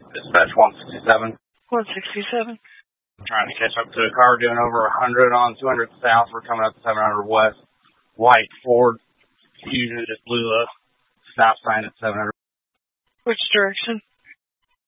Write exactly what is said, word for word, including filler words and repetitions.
Dispatch one sixty-seven. one sixty-seven. Trying to catch up to a car doing over one hundred on two hundred south. We're coming up to seven hundred west. White Ford Fusion just blew a stop sign at seven hundred. Which direction?